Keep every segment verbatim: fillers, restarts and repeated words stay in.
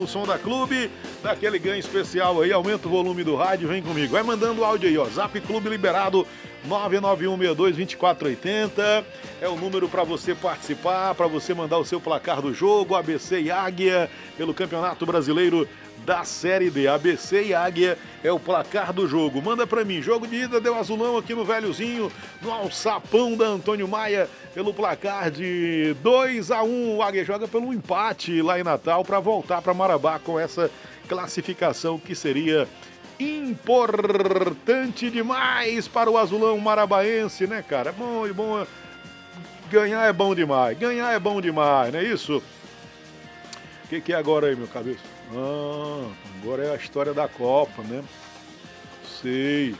O som da clube, daquele ganho especial aí, aumenta o volume do rádio, vem comigo. Vai mandando o áudio aí, ó, Zap Clube liberado, nove nove um seis dois, dois quatro oito zero, é o número para você participar, para você mandar o seu placar do jogo, A B C e Águia, pelo Campeonato Brasileiro da Série D. A B C e Águia é o placar do jogo. Manda pra mim, jogo de ida deu azulão aqui no Velhozinho, no alçapão da Antônio Maia, pelo placar de dois a um. O Águia joga pelo empate lá em Natal para voltar para Marabá com essa classificação que seria importante demais para o azulão marabaense, né, cara? É bom, é bom. Ganhar é bom demais, ganhar é bom demais, não é isso? O que, que é agora aí, meu cabeça? Ah, agora é a história da Copa, né? Sei.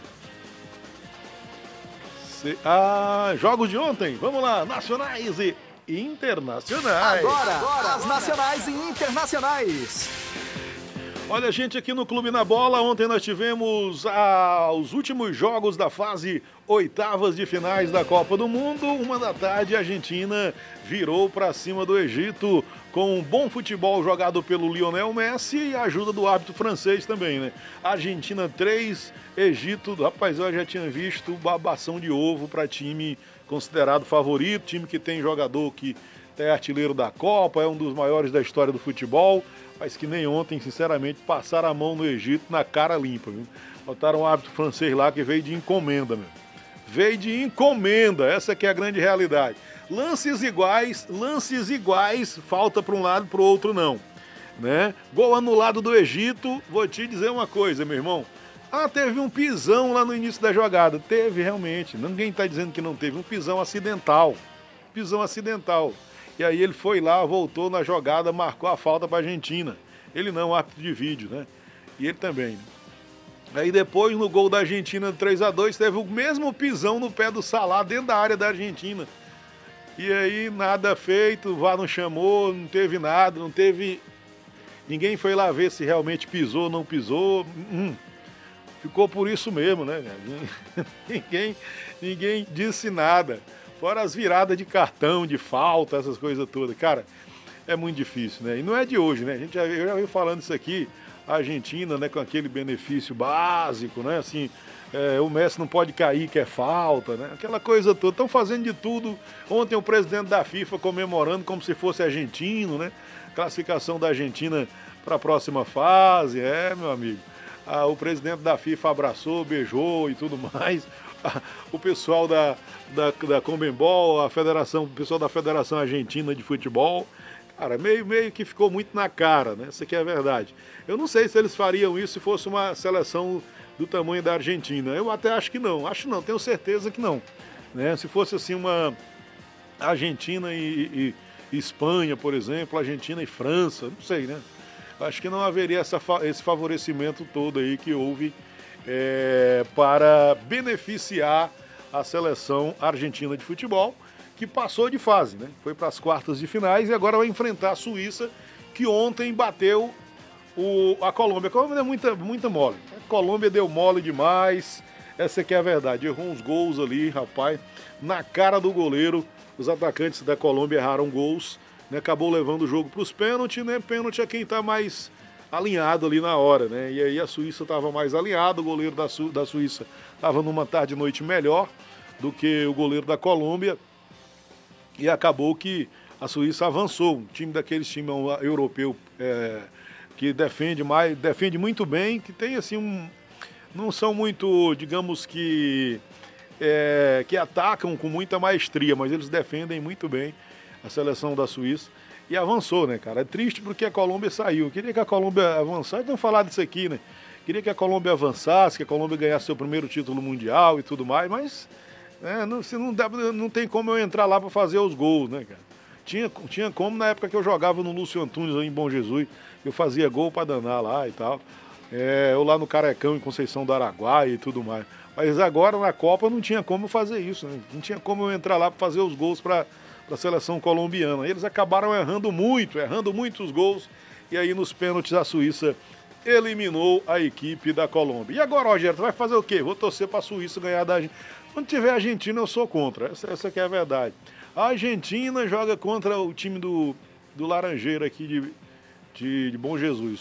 Sei. Ah, jogos de ontem. Vamos lá, nacionais e internacionais. Agora, agora as nacionais e internacionais. Olha, gente, aqui no Clube na Bola, ontem nós tivemos ah, os últimos jogos da fase oitavas de finais da Copa do Mundo. Uma da tarde, a Argentina virou para cima do Egito com um bom futebol jogado pelo Lionel Messi e a ajuda do árbitro francês também, né? Argentina três, Egito... Rapaz, eu já tinha visto babação de ovo para time considerado favorito, time que tem jogador que é artilheiro da Copa, é um dos maiores da história do futebol, mas que nem ontem, sinceramente, passaram a mão no Egito na cara limpa, viu? Botaram um árbitro francês lá que veio de encomenda, meu. Veio de encomenda, essa que é a grande realidade. Lances iguais, lances iguais, falta para um lado, para o outro não, né? Gol anulado do Egito, vou te dizer uma coisa, meu irmão. Ah, teve um pisão lá no início da jogada. Teve, realmente. Ninguém está dizendo que não teve. Um pisão acidental. Pisão acidental. E aí ele foi lá, voltou na jogada, marcou a falta para a Argentina. Ele não, árbitro de vídeo, né? E ele também. Aí depois, no gol da Argentina três a dois, teve o mesmo pisão no pé do Salah, dentro da área da Argentina. E aí, nada feito, o V A R não chamou, não teve nada, não teve... Ninguém foi lá ver se realmente pisou ou não pisou. Hum. Ficou por isso mesmo, né? ninguém, ninguém disse nada. Fora as viradas de cartão, de falta, essas coisas todas. Cara, é muito difícil, né? E não é de hoje, né? A gente já, eu já vi falando isso aqui, a Argentina, né, com aquele benefício básico, né? Assim, é, o Messi não pode cair, que é falta, né? Aquela coisa toda. Estão fazendo de tudo. Ontem o presidente da FIFA comemorando como se fosse argentino, né? Classificação da Argentina para a próxima fase. É, meu amigo. Ah, o presidente da FIFA abraçou, beijou e tudo mais. O pessoal da, da, da Conmebol, a federação, o pessoal da Federação Argentina de Futebol, cara, meio, meio que ficou muito na cara, né? Isso aqui é a verdade. Eu não sei se eles fariam isso se fosse uma seleção do tamanho da Argentina. Eu até acho que não. Acho não, tenho certeza que não. Né? Se fosse assim uma Argentina e, e Espanha, por exemplo, Argentina e França, não sei, né? Acho que não haveria essa, esse favorecimento todo aí que houve é, para beneficiar a seleção argentina de futebol, que passou de fase, né? Foi para as quartas de finais e agora vai enfrentar a Suíça, que ontem bateu o, a Colômbia. A Colômbia deu muita, muita mole. A Colômbia deu mole demais, essa que é a verdade. Errou uns gols ali, rapaz, na cara do goleiro. Os atacantes da Colômbia erraram gols. Né, acabou levando o jogo para os pênaltis, né? Pênalti é quem está mais alinhado ali na hora, né? E aí a Suíça estava mais alinhado, o goleiro da, Su da Suíça estava numa tarde e noite melhor do que o goleiro da Colômbia. E acabou que a Suíça avançou. Um time daqueles times europeu é, que defende mais, defende muito bem, que tem assim um. Não são muito, digamos que. É, que atacam com muita maestria, mas eles defendem muito bem a seleção da Suíça, e avançou, né, cara? É triste porque a Colômbia saiu. Eu queria que a Colômbia avançasse, não falar disso aqui, né? Queria que a Colômbia avançasse, que a Colômbia ganhasse seu primeiro título mundial e tudo mais, mas né, não, se não, dá, não tem como eu entrar lá para fazer os gols, né, cara? Tinha, tinha como na época que eu jogava no Lúcio Antunes, em Bom Jesus, eu fazia gol para danar lá e tal. É, eu lá no Carecão, em Conceição do Araguaia e tudo mais. Mas agora na Copa não tinha como fazer isso, né? Não tinha como eu entrar lá para fazer os gols para da seleção colombiana. Eles acabaram errando muito, errando muitos gols, e aí nos pênaltis a Suíça eliminou a equipe da Colômbia. E agora, Rogério, tu vai fazer o quê? Vou torcer para a Suíça ganhar da Argentina. Quando tiver Argentina, eu sou contra. Essa, essa que é a verdade. A Argentina joga contra o time do, do Laranjeira aqui de, de, de Bom Jesus.